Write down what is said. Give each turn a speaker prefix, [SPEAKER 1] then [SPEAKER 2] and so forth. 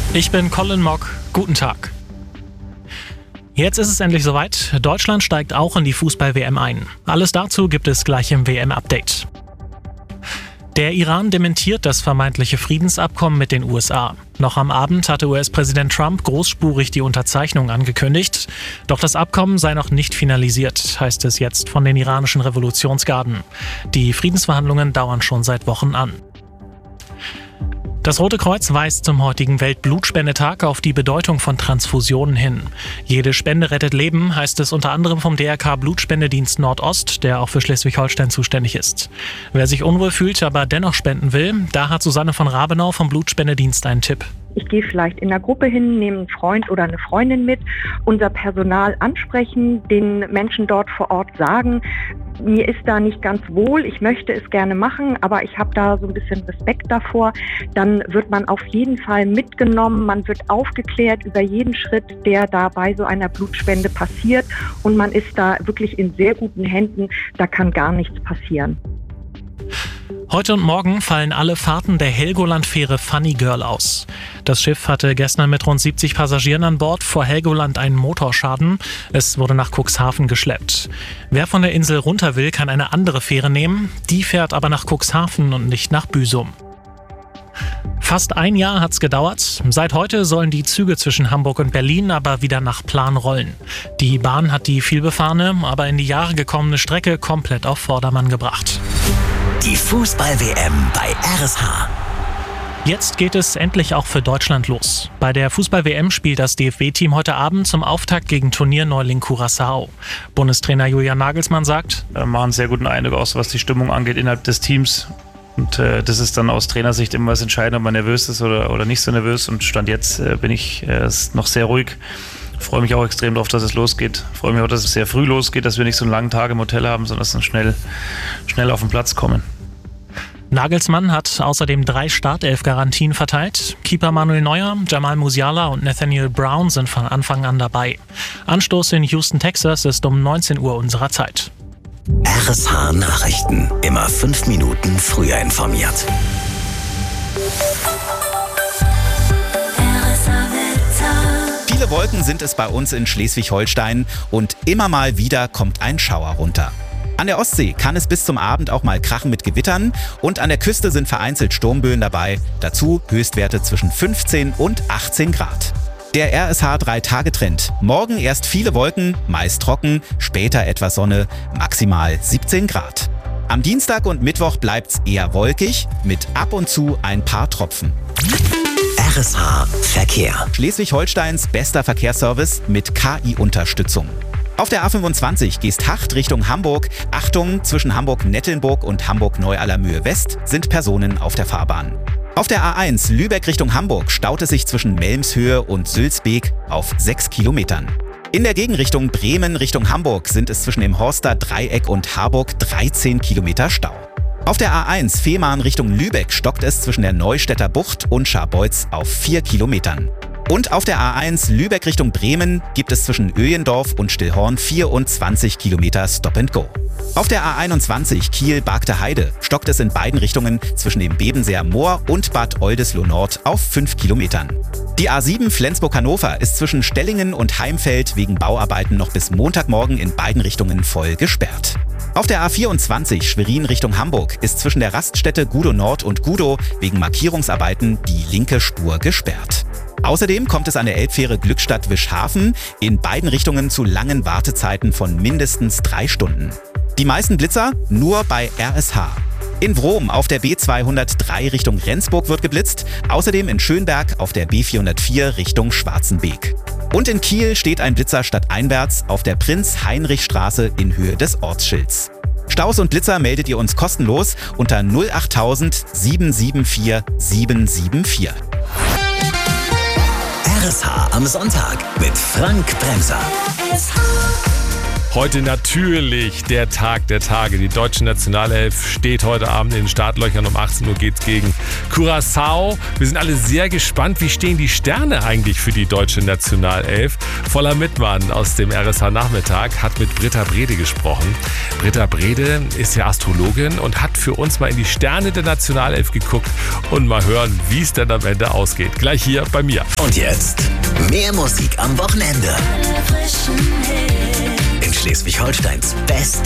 [SPEAKER 1] Ich bin Colin Mock. Guten Tag. Jetzt ist es endlich soweit. Deutschland steigt auch in die Fußball-WM ein. Alles dazu gibt es gleich im WM-Update. Der Iran dementiert das vermeintliche Friedensabkommen mit den USA. Noch am Abend hatte US-Präsident Trump großspurig die Unterzeichnung angekündigt. Doch das Abkommen sei noch nicht finalisiert, heißt es jetzt von den iranischen Revolutionsgarden. Die Friedensverhandlungen dauern schon seit Wochen an. Das Rote Kreuz weist zum heutigen Weltblutspendetag auf die Bedeutung von Transfusionen hin. Jede Spende rettet Leben, heißt es unter anderem vom DRK Blutspendedienst Nordost, der auch für Schleswig-Holstein zuständig ist. Wer sich unwohl fühlt, aber dennoch spenden will, da hat Susanne von Rabenau vom Blutspendedienst einen Tipp.
[SPEAKER 2] Ich gehe vielleicht in der Gruppe hin, nehme einen Freund oder eine Freundin mit, unser Personal ansprechen, den Menschen dort vor Ort sagen, mir ist da nicht ganz wohl, ich möchte es gerne machen, aber ich habe da so ein bisschen Respekt davor. Dann wird man auf jeden Fall mitgenommen, man wird aufgeklärt über jeden Schritt, der da bei so einer Blutspende passiert und man ist da wirklich in sehr guten Händen, da kann gar nichts passieren.
[SPEAKER 1] Heute und morgen fallen alle Fahrten der Helgoland-Fähre Funny Girl aus. Das Schiff hatte gestern mit rund 70 Passagieren an Bord vor Helgoland einen Motorschaden. Es wurde nach Cuxhaven geschleppt. Wer von der Insel runter will, kann eine andere Fähre nehmen. Die fährt aber nach Cuxhaven und nicht nach Büsum. Fast ein Jahr hat's gedauert. Seit heute sollen die Züge zwischen Hamburg und Berlin aber wieder nach Plan rollen. Die Bahn hat die vielbefahrene, aber in die Jahre gekommene Strecke komplett auf Vordermann gebracht.
[SPEAKER 3] Die Fußball-WM bei RSH.
[SPEAKER 1] Jetzt geht es endlich auch für Deutschland los. Bei der Fußball-WM spielt das DFB-Team heute Abend zum Auftakt gegen Turnierneuling Curaçao. Bundestrainer Julian Nagelsmann sagt:
[SPEAKER 4] Wir machen einen sehr guten Eindruck aus, was die Stimmung angeht innerhalb des Teams. Und das ist dann aus Trainersicht immer was entscheidend, ob man nervös ist oder nicht so nervös. Und Stand jetzt bin ich noch sehr ruhig. Ich freue mich auch extrem darauf, dass es losgeht. Ich freue mich auch, dass es sehr früh losgeht, dass wir nicht so einen langen Tag im Hotel haben, sondern dass wir schnell auf den Platz kommen.
[SPEAKER 1] Nagelsmann hat außerdem 3 Startelf-Garantien verteilt. Keeper Manuel Neuer, Jamal Musiala und Nathaniel Brown sind von Anfang an dabei. Anstoß in Houston, Texas ist um 19 Uhr unserer Zeit.
[SPEAKER 3] RSH Nachrichten. Immer 5 Minuten früher informiert.
[SPEAKER 5] Viele Wolken sind es bei uns in Schleswig-Holstein und immer mal wieder kommt ein Schauer runter. An der Ostsee kann es bis zum Abend auch mal krachen mit Gewittern und an der Küste sind vereinzelt Sturmböen dabei. Dazu Höchstwerte zwischen 15 und 18 Grad. Der RSH 3-Tage-Trend. Morgen erst viele Wolken, meist trocken, später etwas Sonne, maximal 17 Grad. Am Dienstag und Mittwoch bleibt's eher wolkig, mit ab und zu ein paar Tropfen.
[SPEAKER 3] RSH Verkehr.
[SPEAKER 5] Schleswig-Holsteins bester Verkehrsservice mit KI-Unterstützung. Auf der A25 Geesthacht Richtung Hamburg. Achtung, zwischen Hamburg-Nettelnburg und Hamburg-Neu-Allermühe West sind Personen auf der Fahrbahn. Auf der A1 Lübeck Richtung Hamburg staut es sich zwischen Melmshöhe und Sülzbeek auf 6 Kilometern. In der Gegenrichtung Bremen Richtung Hamburg sind es zwischen dem Horster Dreieck und Harburg 13 Kilometer Stau. Auf der A1 Fehmarn Richtung Lübeck stockt es zwischen der Neustädter Bucht und Scharbeutz auf 4 Kilometern. Und auf der A1 Lübeck Richtung Bremen gibt es zwischen Öhendorf und Stillhorn 24 Kilometer Stop and Go. Auf der A21 Kiel-Bargter Heide stockt es in beiden Richtungen zwischen dem Bebenseer Moor und Bad Oldesloe-Nord auf 5 Kilometern. Die A7 Flensburg-Hannover ist zwischen Stellingen und Heimfeld wegen Bauarbeiten noch bis Montagmorgen in beiden Richtungen voll gesperrt. Auf der A24 Schwerin Richtung Hamburg ist zwischen der Raststätte Gudow Nord und Gudow wegen Markierungsarbeiten die linke Spur gesperrt. Außerdem kommt es an der Elbfähre Glückstadt-Wischhafen in beiden Richtungen zu langen Wartezeiten von mindestens 3 Stunden. Die meisten Blitzer nur bei RSH. In Wrom auf der B203 Richtung Rendsburg wird geblitzt, außerdem in Schönberg auf der B404 Richtung Schwarzenbeek. Und in Kiel steht ein Blitzer stadteinwärts auf der Prinz-Heinrich-Straße in Höhe des Ortsschilds. Staus und Blitzer meldet ihr uns kostenlos unter 08000 774 774.
[SPEAKER 3] RSH am Sonntag mit Frank Bremser.
[SPEAKER 6] Heute natürlich der Tag der Tage. Die deutsche Nationalelf steht heute Abend in den Startlöchern. Um 18 Uhr geht's gegen Curaçao. Wir sind alle sehr gespannt, wie stehen die Sterne eigentlich für die deutsche Nationalelf. Voller Mittmann aus dem RSH Nachmittag hat mit Britta Brede gesprochen. Britta Brede ist ja Astrologin und hat für uns mal in die Sterne der Nationalelf geguckt und mal hören, wie es denn am Ende ausgeht. Gleich hier bei mir.
[SPEAKER 3] Und jetzt mehr Musik am Wochenende. In Schleswig-Holsteins Best